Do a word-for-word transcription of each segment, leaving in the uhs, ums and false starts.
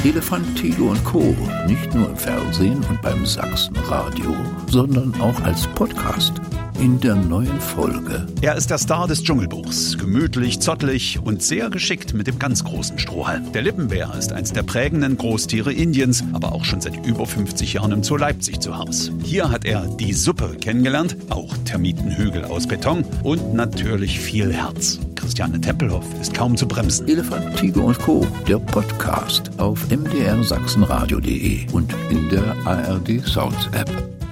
Elefant, Tigo und Co. Nicht nur im Fernsehen und beim Sachsenradio, sondern auch als Podcast. In der neuen Folge. Er ist der Star des Dschungelbuchs. Gemütlich, zottelig und sehr geschickt mit dem ganz großen Strohhalm. Der Lippenbär ist eins der prägenden Großtiere Indiens, aber auch schon seit über fünfzig Jahren im Zoo Leipzig zu Hause. Hier hat er die Suppe kennengelernt, auch Termitenhügel aus Beton und natürlich viel Herz. Christiane Tempelhoff ist kaum zu bremsen. Elefant, Tigo und Co. Der Podcast auf m d r sachsenradio punkt d e und in der A R D Sounds App.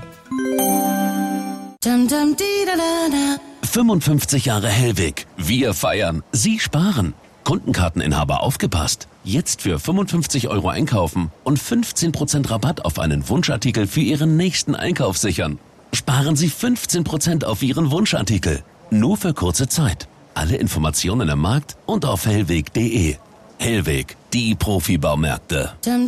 fünfundfünfzig Jahre Hellwig. Wir feiern. Sie sparen. Kundenkarteninhaber aufgepasst. Jetzt für fünfundfünfzig Euro einkaufen und fünfzehn Prozent Rabatt auf einen Wunschartikel für Ihren nächsten Einkauf sichern. Sparen Sie fünfzehn Prozent auf Ihren Wunschartikel. Nur für kurze Zeit. Alle Informationen im Markt und auf hellweg punkt d e. Hellwig, die Profibaumärkte.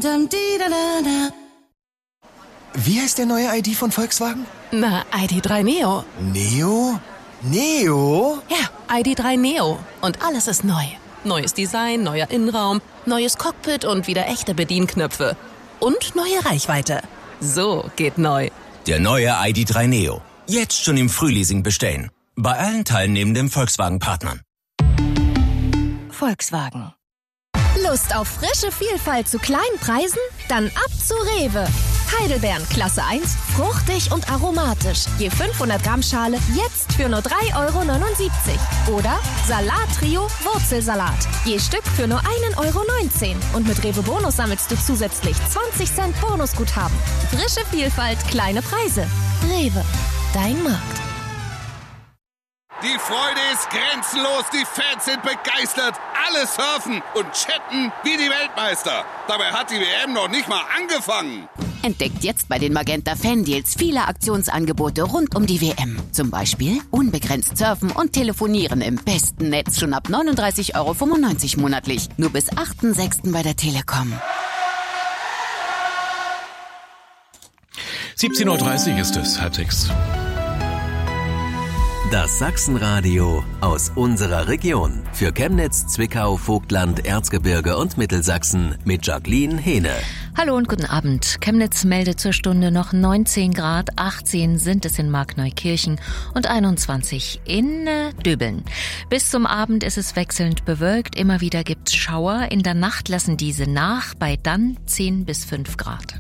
Wie heißt der neue I D von Volkswagen? Na, I D drei Neo. Neo? Neo? Ja, I D drei Neo. Und alles ist neu. Neues Design, neuer Innenraum, neues Cockpit und wieder echte Bedienknöpfe. Und neue Reichweite. So geht neu. Der neue I D drei Neo. Jetzt schon im Frühleasing bestellen. Bei allen teilnehmenden Volkswagen-Partnern. Volkswagen. Lust auf frische Vielfalt zu kleinen Preisen? Dann ab zu Rewe. Heidelbeeren Klasse eins, fruchtig und aromatisch. Je fünfhundert Gramm Schale jetzt für nur drei Euro neunundsiebzig. Oder Salat-Trio Wurzelsalat. Je Stück für nur ein Euro neunzehn. Und mit Rewe Bonus sammelst du zusätzlich zwanzig Cent Bonusguthaben. Frische Vielfalt, kleine Preise. Rewe, dein Markt. Die Freude ist grenzenlos, die Fans sind begeistert, alle surfen und chatten wie die Weltmeister. Dabei hat die W M noch nicht mal angefangen. Entdeckt jetzt bei den Magenta Fan-Deals viele Aktionsangebote rund um die W M. Zum Beispiel unbegrenzt surfen und telefonieren im besten Netz schon ab neununddreißig Euro fünfundneunzig monatlich. Nur bis achten sechsten bei der Telekom. siebzehn Uhr dreißig ist es, halb sechs. Das Sachsenradio aus unserer Region. Für Chemnitz, Zwickau, Vogtland, Erzgebirge und Mittelsachsen mit Jacqueline Hehne. Hallo und guten Abend. Chemnitz meldet zur Stunde noch neunzehn Grad, achtzehn sind es in Markneukirchen und einundzwanzig in äh, Döbeln. Bis zum Abend ist es wechselnd bewölkt, immer wieder gibt's Schauer. In der Nacht lassen diese nach, bei dann zehn bis fünf Grad.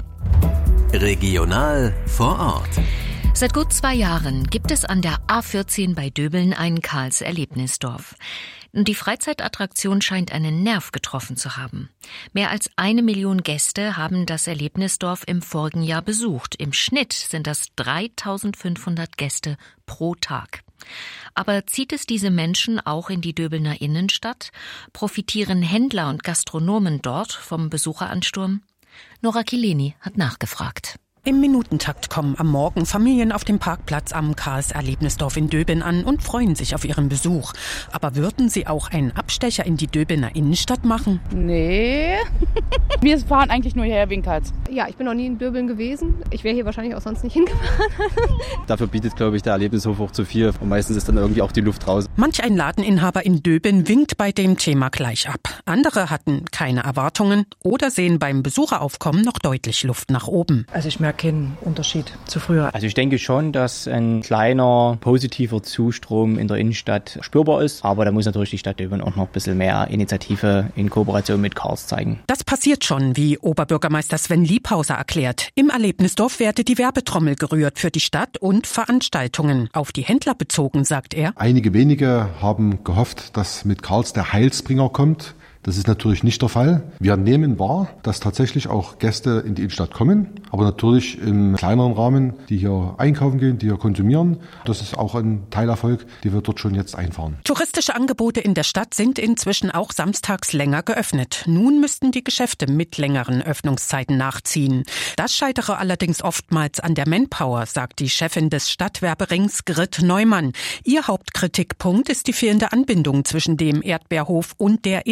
Regional vor Ort. Seit gut zwei Jahren gibt es an der A vierzehn bei Döbeln ein Karls-Erlebnisdorf. Die Freizeitattraktion scheint einen Nerv getroffen zu haben. Mehr als eine Million Gäste haben das Erlebnisdorf im vorigen Jahr besucht. Im Schnitt sind das dreitausendfünfhundert Gäste pro Tag. Aber zieht es diese Menschen auch in die Döbelner Innenstadt? Profitieren Händler und Gastronomen dort vom Besucheransturm? Nora Kileni hat nachgefragt. Im Minutentakt kommen am Morgen Familien auf dem Parkplatz am Karls-Erlebnisdorf in Döbeln an und freuen sich auf ihren Besuch. Aber würden sie auch einen Abstecher in die Döbelner Innenstadt machen? Nee, wir fahren eigentlich nur hierher wegen Karls. Ja, ich bin noch nie in Döbeln gewesen. Ich wäre hier wahrscheinlich auch sonst nicht hingefahren. Dafür bietet, glaube ich, der Erlebnishof auch zu viel. Und meistens ist dann irgendwie auch die Luft raus. Manch ein Ladeninhaber in Döbeln winkt bei dem Thema gleich ab. Andere hatten keine Erwartungen oder sehen beim Besucheraufkommen noch deutlich Luft nach oben. Also ich merke keinen Unterschied zu früher. Also ich denke schon, dass ein kleiner positiver Zustrom in der Innenstadt spürbar ist, aber da muss natürlich die Stadt Döbeln auch noch ein bisschen mehr Initiative in Kooperation mit Karls zeigen. Das passiert schon, wie Oberbürgermeister Sven Liebhauser erklärt. Im Erlebnisdorf werde die Werbetrommel gerührt für die Stadt und Veranstaltungen. Auf die Händler bezogen, sagt er. Einige wenige haben gehofft, dass mit Karls der Heilsbringer kommt. Das ist natürlich nicht der Fall. Wir nehmen wahr, dass tatsächlich auch Gäste in die Innenstadt kommen, aber natürlich im kleineren Rahmen, die hier einkaufen gehen, die hier konsumieren. Das ist auch ein Teilerfolg, den wir dort schon jetzt einfahren. Touristische Angebote in der Stadt sind inzwischen auch samstags länger geöffnet. Nun müssten die Geschäfte mit längeren Öffnungszeiten nachziehen. Das scheitere allerdings oftmals an der Manpower, sagt die Chefin des Stadtwerberings Grit Neumann. Ihr Hauptkritikpunkt ist die fehlende Anbindung zwischen dem Erdbeerhof und der Innenstadt.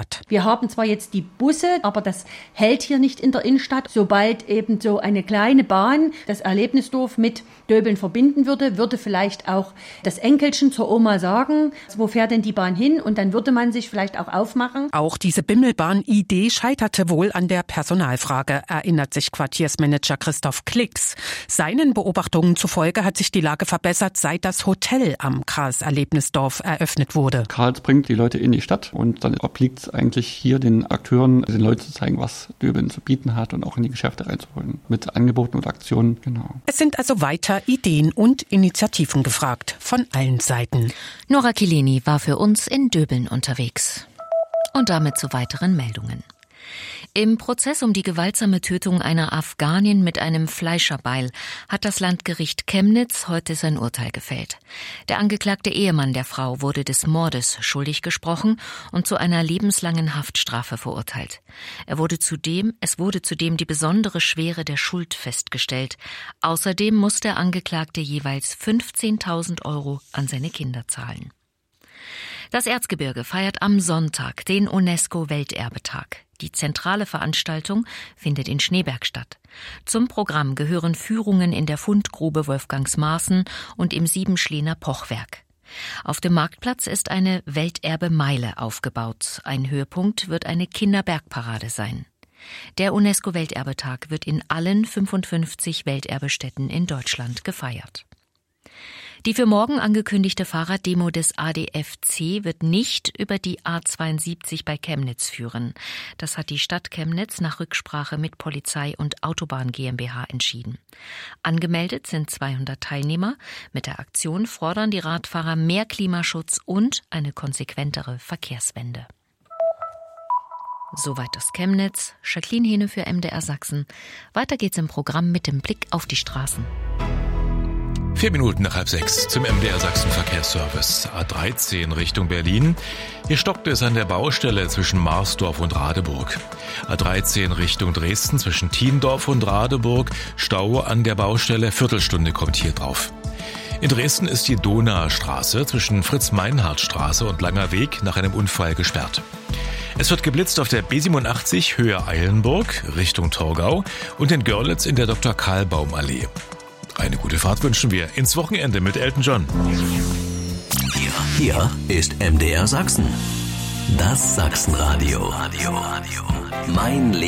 Innenstadt. Wir haben zwar jetzt die Busse, aber das hält hier nicht in der Innenstadt. Sobald eben so eine kleine Bahn das Erlebnisdorf mit Döbeln verbinden würde, würde vielleicht auch das Enkelchen zur Oma sagen, wo fährt denn die Bahn hin? Und dann würde man sich vielleicht auch aufmachen. Auch diese Bimmelbahn-Idee scheiterte wohl an der Personalfrage, erinnert sich Quartiersmanager Christoph Klicks. Seinen Beobachtungen zufolge hat sich die Lage verbessert, seit das Hotel am Karls-Erlebnisdorf eröffnet wurde. Karls bringt die Leute in die Stadt und dann obliegt es eigentlich hier den Akteuren, den Leuten zu zeigen, was Döbeln zu bieten hat und auch in die Geschäfte reinzuholen. Mit Angeboten und Aktionen, genau. Es sind also weiter Ideen und Initiativen gefragt, von allen Seiten. Nora Kileni war für uns in Döbeln unterwegs. Und damit zu weiteren Meldungen. Im Prozess um die gewaltsame Tötung einer Afghanin mit einem Fleischerbeil hat das Landgericht Chemnitz heute sein Urteil gefällt. Der angeklagte Ehemann der Frau wurde des Mordes schuldig gesprochen und zu einer lebenslangen Haftstrafe verurteilt. Er wurde zudem, es wurde zudem die besondere Schwere der Schuld festgestellt. Außerdem muss der Angeklagte jeweils fünfzehntausend Euro an seine Kinder zahlen. Das Erzgebirge feiert am Sonntag den UNESCO-Welterbetag. Die zentrale Veranstaltung findet in Schneeberg statt. Zum Programm gehören Führungen in der Fundgrube Wolfgangsmaßen und im Siebenschlener Pochwerk. Auf dem Marktplatz ist eine Welterbe-Meile aufgebaut. Ein Höhepunkt wird eine Kinderbergparade sein. Der UNESCO-Welterbetag wird in allen fünfundfünfzig Welterbestätten in Deutschland gefeiert. Die für morgen angekündigte Fahrraddemo des A D F C wird nicht über die A zweiundsiebzig bei Chemnitz führen. Das hat die Stadt Chemnitz nach Rücksprache mit Polizei und Autobahn GmbH entschieden. Angemeldet sind zweihundert Teilnehmer. Mit der Aktion fordern die Radfahrer mehr Klimaschutz und eine konsequentere Verkehrswende. Soweit aus Chemnitz. Jacqueline Hehne für M D R Sachsen. Weiter geht's im Programm mit dem Blick auf die Straßen. Vier Minuten nach halb sechs zum M D R Sachsen Verkehrsservice. A dreizehn Richtung Berlin. Hier stockt es an der Baustelle zwischen Marsdorf und Radeburg. A dreizehn Richtung Dresden zwischen Thiendorf und Radeburg. Stau an der Baustelle. Viertelstunde kommt hier drauf. In Dresden ist die Donaustraße zwischen Fritz-Meinhardt-Straße und Langer Weg nach einem Unfall gesperrt. Es wird geblitzt auf der B siebenundachtzig Höhe Eilenburg Richtung Torgau und in Görlitz in der Doktor Karl Baum Allee. Eine gute Fahrt wünschen wir ins Wochenende mit Elton John. Hier, hier ist M D R Sachsen. Das Sachsenradio. Mein Leben.